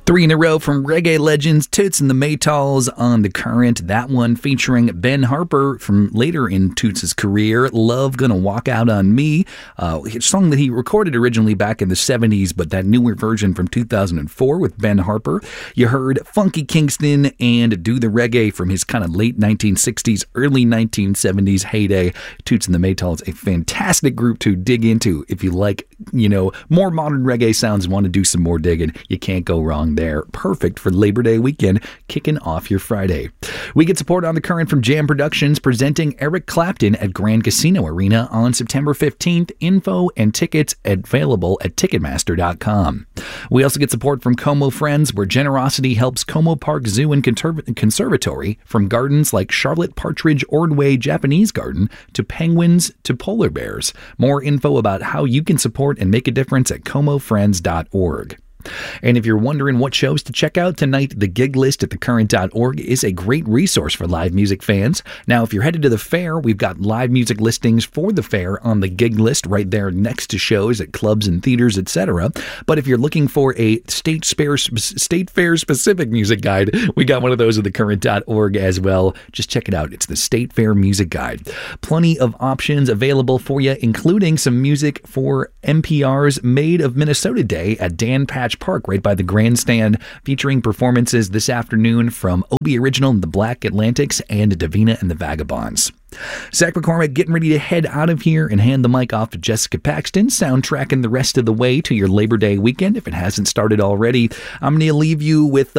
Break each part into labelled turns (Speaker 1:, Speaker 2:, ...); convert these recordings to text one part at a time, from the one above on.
Speaker 1: Three in a row from reggae legends Toots and the Maytals on The Current. That one featuring Ben Harper from later in Toots' career, Love Gonna Walk Out on Me, a song that he recorded originally back in the 70s, but that newer version from 2004 with Ben Harper. You heard Funky Kingston and Do the Reggae from his kind of late 1960s, early 1970s heyday. Toots and the Maytals, a fantastic group to dig into if you like, more modern reggae sounds and want to do some more digging. You can't go wrong there. Perfect for Labor Day weekend, kicking off your Friday. We get support on The Current from Jam Productions, presenting Eric Clapton at Grand Casino Arena on September 15th. Info and tickets available at Ticketmaster.com. We also get support from Como Friends, where generosity helps Como Park Zoo and Conservatory, from gardens like Charlotte Partridge Ordway Japanese Garden to penguins to polar bears. More info about how you can support and make a difference at comofriends.org. And if you're wondering what shows to check out tonight, the gig list at thecurrent.org is a great resource for live music fans. Now, if you're headed to the fair, we've got live music listings for the fair on the gig list right there next to shows at clubs and theaters, etc. But if you're looking for a state fair specific music guide, we got one of those at thecurrent.org as well. Just check it out. It's the State Fair Music Guide. Plenty of options available for you, including some music for NPR's Made of Minnesota Day at Dan Patch Park right by the grandstand, featuring performances this afternoon from Obie Original and the Black Atlantics and Davina and the Vagabonds. Zach McCormick getting ready to head out of here and hand the mic off to Jessica Paxton, soundtracking the rest of the way to your Labor Day weekend if it hasn't started already. I'm going to leave you with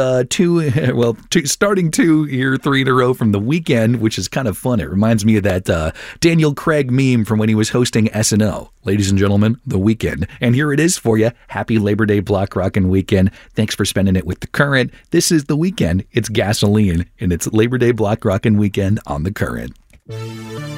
Speaker 1: starting two here, three in a row from The Weeknd, which is kind of fun. It reminds me of that Daniel Craig meme from when he was hosting SNL. Ladies and gentlemen, The Weeknd. And here it is for you. Happy Labor Day block rockin' weekend. Thanks for spending it with The Current. This is The Weeknd. It's Gasoline, and it's Labor Day block rockin' weekend on The Current.